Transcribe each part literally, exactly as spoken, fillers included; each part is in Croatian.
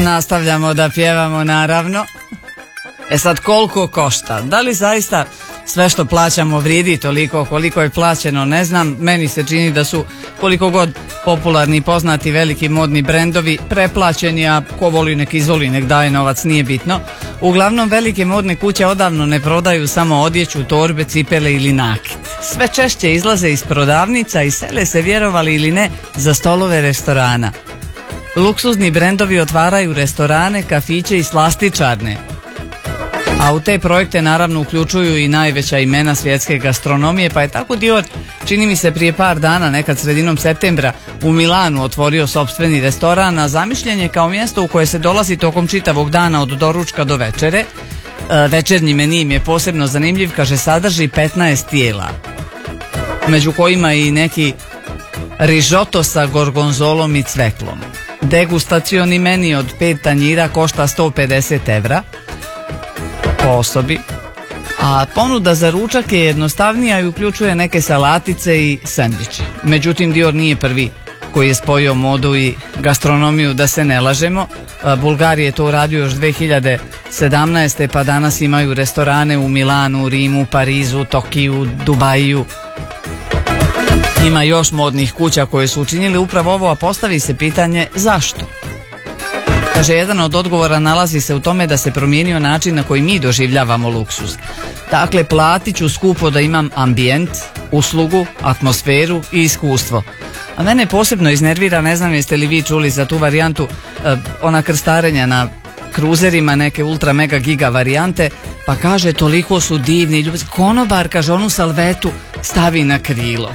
Nastavljamo da pjevamo, naravno. E sad, koliko košta? Da li zaista sve što plaćamo vrijedi toliko koliko je plaćeno? Ne znam, meni se čini da su koliko god popularni, poznati, veliki modni brendovi preplaćeni, a ko voli nek izvoli, nek daje novac, nije bitno. Uglavnom, velike modne kuće odavno ne prodaju samo odjeću, torbe, cipele ili nakit. Sve češće izlaze iz prodavnica i sele se, vjerovali ili ne, za stolove restorana. Luksuzni brendovi otvaraju restorane, kafiće i slastičarne. A u te projekte naravno uključuju i najveća imena svjetske gastronomije, pa je tako Dior, čini mi se prije par dana, nekad sredinom septembra, u Milanu otvorio sopstveni restoran, a zamišljen je kao mjesto u koje se dolazi tokom čitavog dana od doručka do večere. E, večernji meni im je posebno zanimljiv, kaže sadrži petnaest jela, među kojima i neki rižoto sa gorgonzolom i cveklom. Degustacioni meni od pet tanjira košta sto pedeset evra po osobi, a ponuda za ručak je jednostavnija i uključuje neke salatice i sendviče. Međutim, Dior nije prvi koji je spojio modu i gastronomiju, da se ne lažemo. Bulgari je to uradio još dve hiljade sedamnaeste. pa danas imaju restorane u Milanu, Rimu, Parizu, Tokiju, Dubaju. Ima još modnih kuća koje su učinili upravo ovo, a postavi se pitanje zašto? Kaže, jedan od odgovora nalazi se u tome da se promijenio način na koji mi doživljavamo luksuz. Dakle, platit ću skupo da imam ambijent, uslugu, atmosferu i iskustvo. A mene posebno iznervira, ne znam jeste li vi čuli za tu varijantu, eh, ona krstarenja na kruzerima, neke ultra mega giga varijante, pa kaže toliko su divni ljudi. Konobar, kaže, onu salvetu stavi na krilo.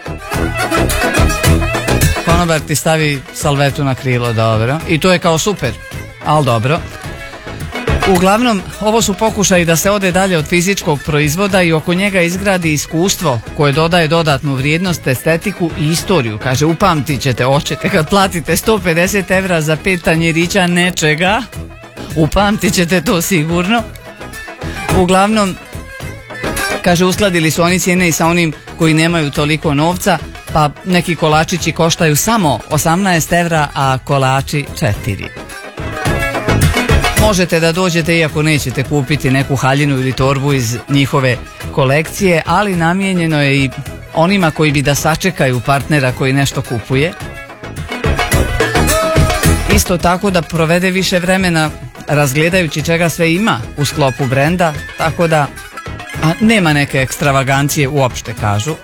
Konobar ti stavi salvetu na krilo, dobro. I to je kao super, ali dobro. Uglavnom, ovo su pokušaji da se ode dalje od fizičkog proizvoda i oko njega izgradi iskustvo koje dodaje dodatnu vrijednost, estetiku i istoriju. Kaže, upamtit ćete, hoćete kad platite sto pedeset evra za pet tanjirića nečega, upamtit ćete to sigurno. Uglavnom, kaže, uskladili su oni cijene i sa onim koji nemaju toliko novca, pa neki kolačići koštaju samo osamnaest evra, a kolači četiri. Možete da dođete iako nećete kupiti neku haljinu ili torbu iz njihove kolekcije, ali namijenjeno je i onima koji bi da sačekaju partnera koji nešto kupuje. Isto tako da provede više vremena razgledajući čega sve ima u sklopu brenda, tako da a, nema neke ekstravagancije uopšte, kažu.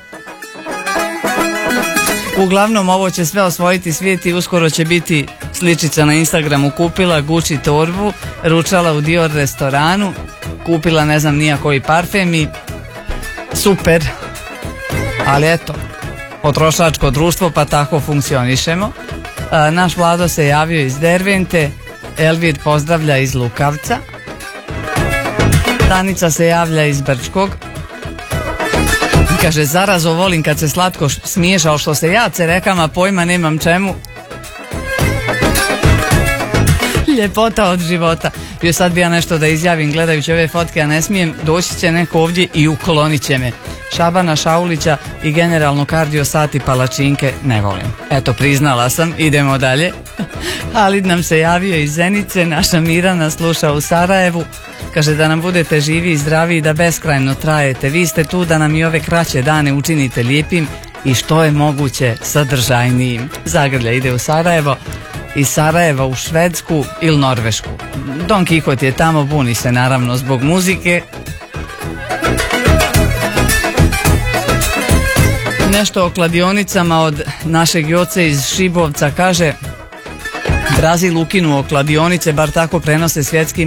Uglavnom, ovo će sve osvojiti svijet i uskoro će biti sličica na Instagramu. Kupila Gucci torbu, ručala u Dior restoranu, kupila ne znam nija koji parfem i super. Ali eto, potrošačko društvo, pa tako funkcionišemo. A, naš Vlado se javio iz Dervente, Elvir pozdravlja iz Lukavca, Danica se javlja iz Brčkog. Kaže, zarazo volim kad se slatko smiješ, ali što se ja cerekama pojma nemam čemu. Ljepota od života. Bio sad bi ja nešto da izjavim gledajući ove fotke, a ne smijem, doći će neko ovdje i uklonit će me. Šabana Šaulića i generalno kardio sati palačinke ne volim. Eto, priznala sam, idemo dalje. Halid nam se javio iz Zenice, naša Mirana sluša u Sarajevu. Kaže, da nam budete živi i zdravi i da beskrajno trajete. Vi ste tu da nam i ove kraće dane učinite lijepim i što je moguće sadržajnijim. Zagrlja ide u Sarajevo, iz Sarajeva u Švedsku ili Norvešku. Don Kihot je tamo, buni se naravno zbog muzike. Nešto o kladionicama od našeg Joce iz Šibovca. Kaže, Brazil ukinuo kladionice, bar tako prenose svjetski